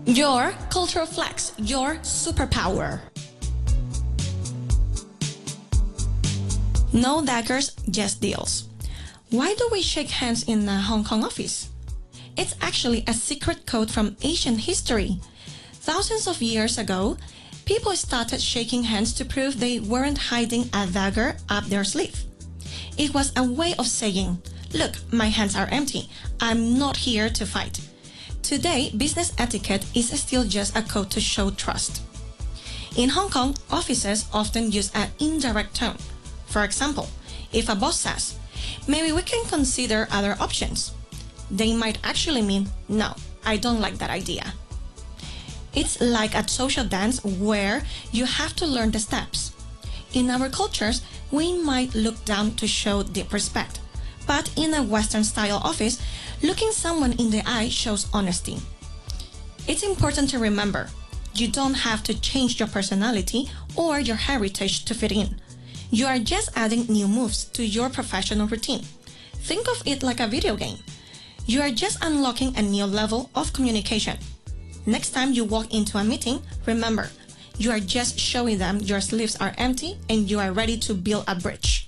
Your cultural flex, your superpower. No daggers, just deals. Why do we shake hands in a Hong Kong office? It's actually a secret code from ancient history. Thousands of years ago, people started shaking hands to prove they weren't hiding a dagger up their sleeve. It was a way of saying, look, my hands are empty. I'm not here to fight. Today, business etiquette is still just a code to show trust. In Hong Kong, offices often use an indirect tone. For example, if a boss says, maybe we can consider other options, they might actually mean, no, I don't like that idea. It's like a social dance where you have to learn the steps. In our cultures, we might look down to show deep respect. But in a Western-style office, looking someone in the eye shows honesty. It's important to remember, you don't have to change your personality or your heritage to fit in. You are just adding new moves to your professional routine. Think of it like a video game. You are just unlocking a new level of communication. Next time you walk into a meeting, remember, you are just showing them your sleeves are empty and you are ready to build a bridge.